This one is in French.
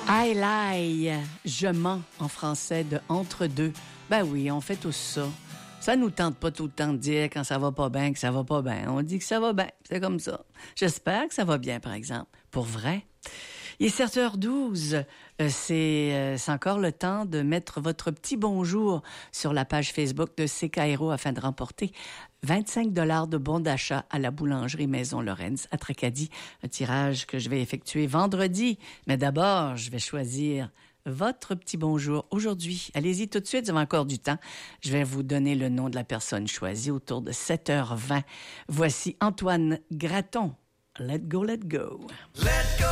I lie, je mens en français de entre-deux. Ben oui, on fait tous ça. Ça nous tente pas tout le temps de dire quand ça va pas bien que ça va pas bien. On dit que ça va bien, c'est comme ça. J'espère que ça va bien, par exemple. Pour vrai. Il est 7h12. C'est encore le temps de mettre votre petit bonjour sur la page Facebook de CKRO afin de remporter 25 $ de bons d'achat à la boulangerie Maison Lorenz à Tracadie. Un tirage que je vais effectuer vendredi. Mais d'abord, je vais choisir votre petit bonjour aujourd'hui. Allez-y tout de suite, vous avez encore du temps. Je vais vous donner le nom de la personne choisie autour de 7h20. Voici Antoine Graton. Let go, let go. Let go.